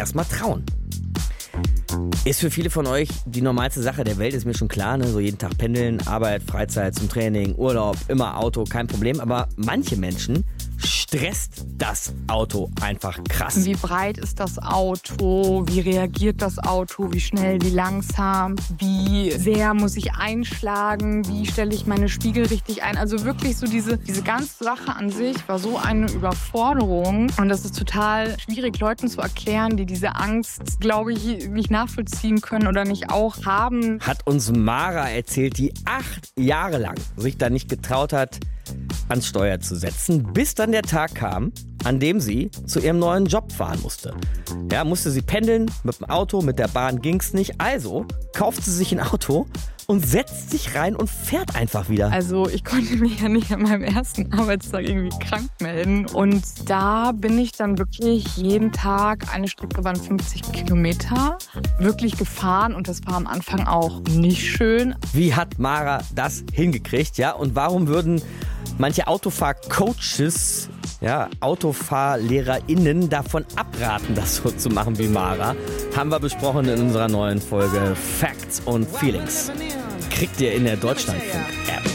erstmal trauen. Ist für viele von euch die normalste Sache der Welt, ist mir schon klar, ne? So jeden Tag pendeln, Arbeit, Freizeit, zum Training, Urlaub, immer Auto, kein Problem. Aber manche Menschen stresst das Auto einfach krass. Wie breit ist das Auto? Wie reagiert das Auto? Wie schnell, wie langsam? Wie sehr muss ich einschlagen? Wie stelle ich meine Spiegel richtig ein? Also wirklich so diese ganze Sache an sich war so eine Überforderung. Und das ist total schwierig, Leuten zu erklären, die diese Angst, glaube ich, nicht nachvollziehen können oder nicht auch haben. Hat uns Mara erzählt, die 8 Jahre lang sich da nicht getraut hat, ans Steuer zu setzen, bis dann der Tag kam, an dem sie zu ihrem neuen Job fahren musste. Ja, musste sie pendeln, mit dem Auto, mit der Bahn ging's nicht. Also kauft sie sich ein Auto und setzt sich rein und fährt einfach wieder. Also ich konnte mich ja nicht an meinem ersten Arbeitstag irgendwie krank melden. Und da bin ich dann wirklich jeden Tag, eine Strecke waren 50 Kilometer, wirklich gefahren. Und das war am Anfang auch nicht schön. Wie hat Mara das hingekriegt? Ja, und warum würden manche Autofahrcoaches, ja, AutofahrlehrerInnen davon abraten, das so zu machen wie Mara? Haben wir besprochen in unserer neuen Folge Facts und Feelings. Kriegt ihr in der Deutschlandfunk-App.